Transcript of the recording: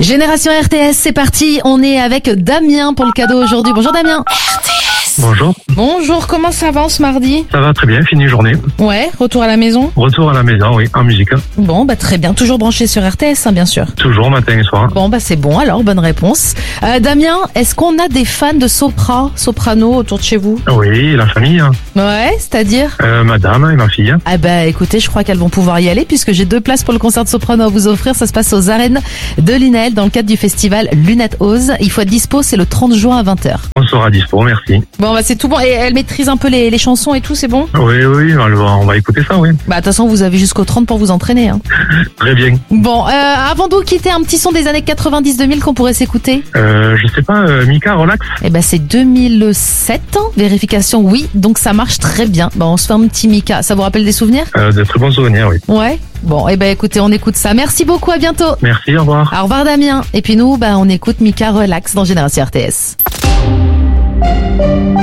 Génération RTS, c'est parti. On est avec Damien pour le cadeau aujourd'hui. Bonjour Damien. Bonjour. Bonjour, comment ça va ce mardi? Ça va très bien, fini journée. Ouais, retour à la maison? Retour à la maison, oui, en musique. Bon, bah très bien, toujours branché sur RTS, hein, bien sûr. Toujours matin et soir. Bon, bah c'est bon, alors bonne réponse. Damien, est-ce qu'on a des fans de soprano autour de chez vous? Oui, la famille. Ouais, c'est-à-dire? Madame et ma fille. Ah bah écoutez, je crois qu'elles vont pouvoir y aller puisque j'ai 2 places pour le concert de soprano à vous offrir. Ça se passe aux arènes de l'INEL dans le cadre du festival Lunettes Ose. Il faut être dispo, c'est le 30 juin à 20h. On sera dispo, merci. Bon, bah c'est tout bon. Et elle maîtrise un peu les chansons et tout, c'est bon? Oui, on va écouter ça, oui. Bah de toute façon, vous avez jusqu'au 30 pour vous entraîner. Hein. Très bien. Bon, avant de vous quitter, un petit son des années 90-2000 qu'on pourrait s'écouter. Je sais pas, Mika, relax. Eh ben c'est 2007, hein. Vérification, oui, donc ça marche très bien. Bon, on se fait un petit Mika, ça vous rappelle des souvenirs? De très bons souvenirs, oui. Ouais. Bon, eh ben écoutez, on écoute ça. Merci beaucoup, à bientôt. Merci, au revoir. Au revoir Damien. Et puis nous, on écoute Mika Relax dans Génération RTS.